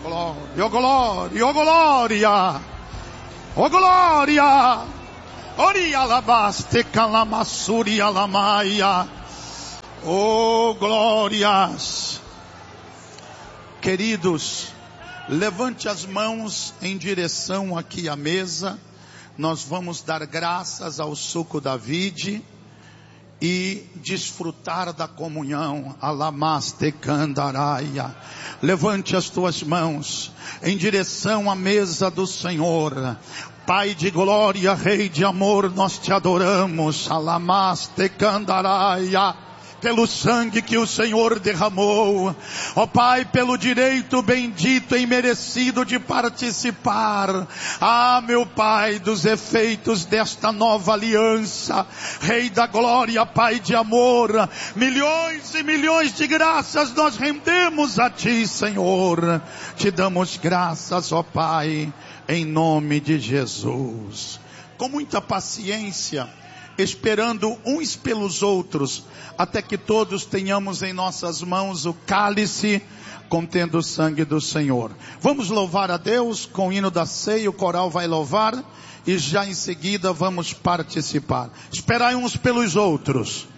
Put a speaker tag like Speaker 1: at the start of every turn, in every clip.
Speaker 1: Oh glória, oh glória, oh glória. Ori alabaste calamassuri alamaia. Oh glórias. Queridos, levante as mãos em direção aqui à mesa. Nós vamos dar graças ao suco da vide e desfrutar da comunhão. Alamaste candaraia. Levante as tuas mãos em direção à mesa do Senhor. Pai de glória, Rei de amor, nós te adoramos. Alamaste candaraia. Pelo sangue que o Senhor derramou, ó Pai, pelo direito bendito e merecido de participar, meu Pai, dos efeitos desta nova aliança, Rei da glória, Pai de amor, milhões e milhões de graças nós rendemos a Ti, Senhor, te damos graças, ó Pai, em nome de Jesus, com muita paciência, esperando uns pelos outros, até que todos tenhamos em nossas mãos o cálice contendo o sangue do Senhor. Vamos louvar a Deus com o hino da ceia, o coral vai louvar e já em seguida vamos participar. Esperai uns pelos outros.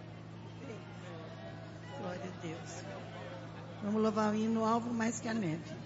Speaker 2: Glória a Deus. Vamos louvar o hino Alvo Mais que a Neve.